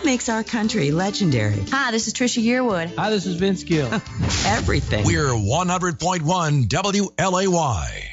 makes our country legendary? Hi, this is Trisha Yearwood. Hi, this is Vince Gill. Everything. We're 100.1 WLAY.